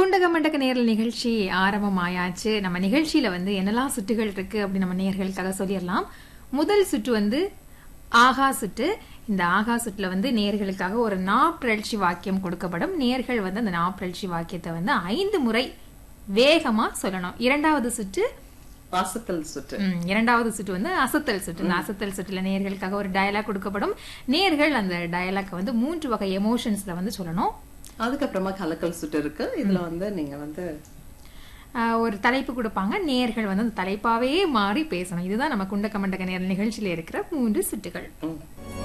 குண்டக மண்டக நேரல் நிகழ்ச்சி ஆரம்பமாயாச்சு. நம்ம நிகழ்ச்சியில வந்து என்னெல்லாம் சுற்றுகள் இருக்கு அப்படி நம்ம நேர்களுக்காக சொல்லிடலாம். முதல் சுற்று வந்து ஆகா சுற்று. இந்த ஆகா சுற்றுல வந்து நேர்களுக்காக ஒரு நாப்பிரழ்ச்சி வாக்கியம் கொடுக்கப்படும். நேர்கள் வந்து அந்த நாப்பிரழ்ச்சி வாக்கியத்தை வந்து 5 முறை வேகமா சொல்லணும். இரண்டாவது சுற்று அசத்தல் சுற்று. இரண்டாவது சுற்று வந்து அசத்தல் சுற்று. இந்த அசத்தல் சுற்றுல நேர்களுக்காக ஒரு டயலாக் கொடுக்கப்படும். நேர்கள் அந்த டயலாக் வந்து 3 வகை எமோஷன்ஸ்ல வந்து சொல்லணும். அதுக்கப்புறமா கலக்கல் சுற்று இருக்கு. இதுல வந்து நீங்க வந்து ஒரு தலைப்பு கொடுப்பாங்க. நேர்கள் வந்து அந்த தலைப்பாவே மாறி பேசணும். இதுதான் நம்ம குண்டக்க மண்டக நேரல் நிகழ்ச்சியில இருக்கிற 3 சுற்றுகள்.